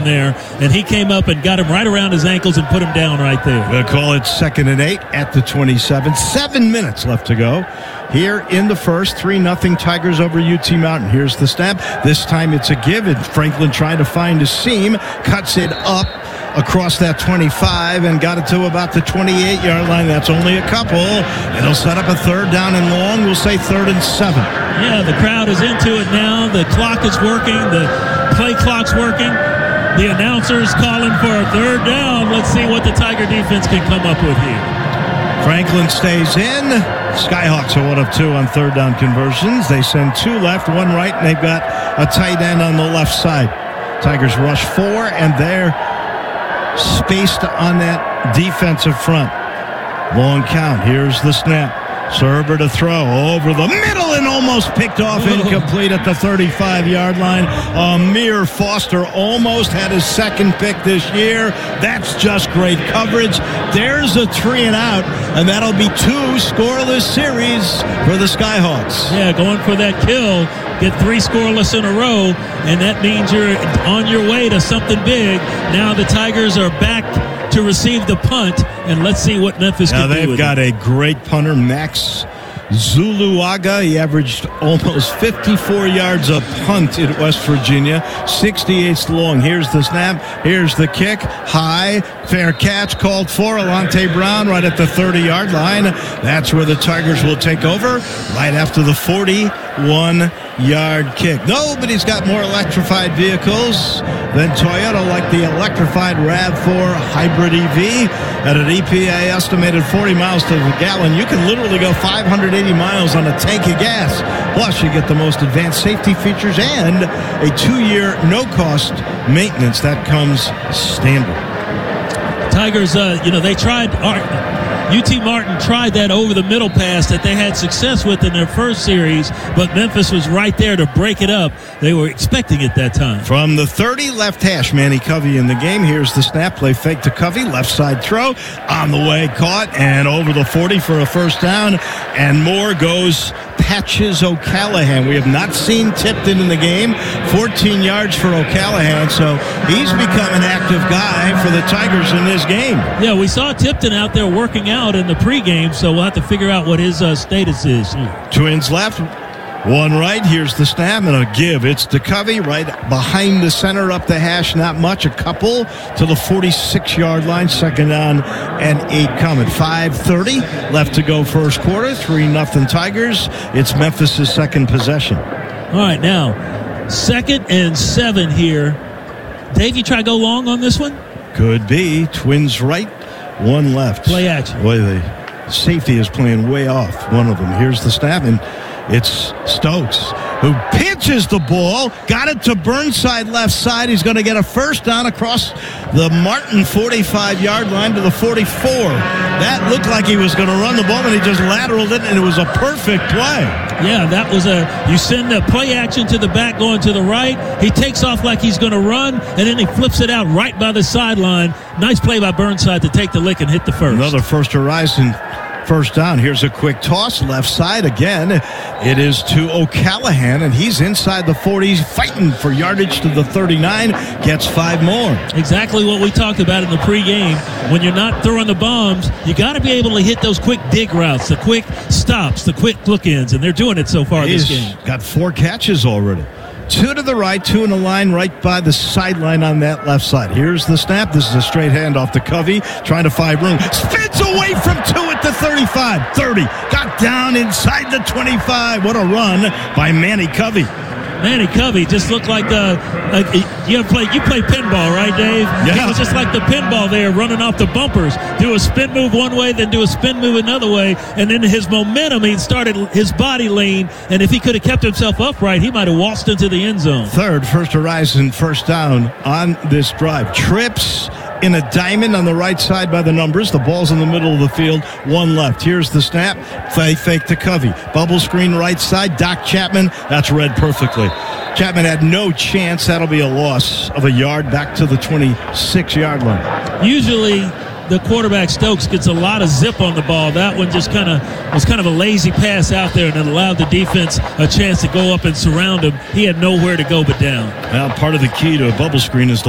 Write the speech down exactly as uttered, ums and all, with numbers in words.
down there, and he came up and got him right around his ankles and put him down right there. We'll call it second and eight at the twenty-seven. Seven minutes left to go here in the first. three nothing Tigers over U T Mountain. Here's the snap. This time it's a give, and Franklin trying to find a seam, cuts it up across that twenty-five and got it to about the twenty-eight-yard line. That's only a couple. It'll set up a third down and long. We'll say third and seven. Yeah, the crowd is into it now. The clock is working. The play clock's working. The announcer's calling for a third down. Let's see what the Tiger defense can come up with here. Franklin stays in. Skyhawks are one of two on third down conversions. They send two left, one right, and they've got a tight end on the left side. Tigers rush four, and they're spaced on that defensive front. Long count. Here's the snap. Serber to throw over the middle and almost picked off, incomplete at the thirty-five-yard line. Amir Foster almost had his second pick this year. That's just great coverage. There's a three and out, and that'll be two scoreless series for the Skyhawks. Yeah, going for that kill. Get three scoreless in a row, and that means you're on your way to something big. Now the Tigers are back to receive the punt, and let's see what Memphis now can do with it. Now they've got a great punter, Max Zuluaga. He averaged almost fifty-four yards a punt in West Virginia, sixty-eighth long. Here's the snap. Here's the kick. High. Fair catch called for. Alante Brown right at the thirty-yard line. That's where the Tigers will take over right after the forty-one-yard kick. Nobody's got more electrified vehicles than Toyota, like the electrified RAV four Hybrid E V. At an E P A estimated forty miles to the gallon, you can literally go five hundred eighty miles on a tank of gas. Plus, you get the most advanced safety features and a two-year no-cost maintenance that comes standard. Tigers, uh, you know, they tried, uh, U T Martin tried that over-the-middle pass that they had success with in their first series, but Memphis was right there to break it up. They were expecting it that time. From the thirty, left hash, Manny Covey in the game. Here's the snap. Play fake to Covey. Left side throw. On the way, caught, and over the forty for a first down. And more goes Patches O'Callahan. We have not seen Tipton in the game. fourteen yards for O'Callahan, so he's become an active guy for the Tigers in this game. Yeah, we saw Tipton out there working out in the pregame, so we'll have to figure out what his uh, status is. Twins left, one right. Here's the snap and a give. It's to Covey right behind the center, up the hash. Not much, a couple to the forty-six-yard line. Second down and eight coming. five thirty left to go first quarter. three nothing Tigers. It's Memphis' second possession. All right, now, second and seven here. Dave, you try to go long on this one? Could be. Twins right, one left. Play action. Boy, the safety is playing way off, one of them. Here's the snap, and it's Stokes who pitches the ball, got it to Burnside left side. He's going to get a first down across the Martin forty-five-yard line to the forty-four. That looked like he was going to run the ball, and he just lateraled it, and it was a perfect play. Yeah, that was a, you send the play action to the back going to the right. He takes off like he's going to run, and then he flips it out right by the sideline. Nice play by Burnside to take the lick and hit the first. Another First Horizon first down. Here's a quick toss left side again. It is to O'Callahan, and he's inside the forties, fighting for yardage to the thirty-nine. Gets five more. Exactly what we talked about in the pregame. When you're not throwing the bombs, you got to be able to hit those quick dig routes, the quick stops, the quick look-ins, and they're doing it so far He's this game. Got four catches already. Two to the right, two in the line right by the sideline on that left side. Here's the snap. This is a straight handoff to Covey, trying to find room. Spins away from two at the thirty-five. thirty. Got down inside the twenty-five. What a run by Manny Covey. Manny Covey just looked like the like you ever play you play pinball, right, Dave? Yeah. He was just like the pinball there, running off the bumpers. Do a spin move one way, then do a spin move another way, and then his momentum, he started his body lean, and if he could have kept himself upright, he might have waltzed into the end zone. Third First Horizon first down on this drive. Trips in a diamond on the right side by the numbers. The ball's in the middle of the field. One left. Here's the snap. Fake, fake to Covey. Bubble screen right side. Doc Chapman. That's read perfectly. Chapman had no chance. That'll be a loss of a yard back to the twenty-six-yard line. Usually the quarterback, Stokes, gets a lot of zip on the ball. That one just kind of was kind of a lazy pass out there, and it allowed the defense a chance to go up and surround him. He had nowhere to go but down. Well, part of the key to a bubble screen is the